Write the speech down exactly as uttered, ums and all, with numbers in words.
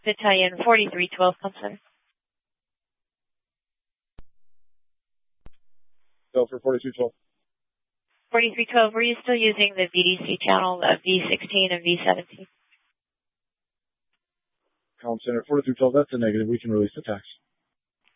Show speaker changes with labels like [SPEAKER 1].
[SPEAKER 1] Battalion forty-three twelve, come center.
[SPEAKER 2] Go for forty-three twelve.
[SPEAKER 1] forty-three twelve, were you still using the V D C channel of V sixteen and V seventeen?
[SPEAKER 2] Column Center, forty-three twelve, that's a negative. We can release attacks.